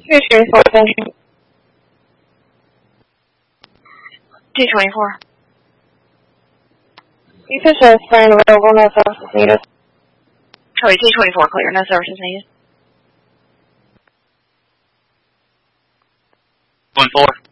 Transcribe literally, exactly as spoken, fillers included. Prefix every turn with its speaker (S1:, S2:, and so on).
S1: Two twenty-four, two twenty-four. You can show plan available, no services needed. Sorry, two twenty-four clear, no services needed.
S2: One four.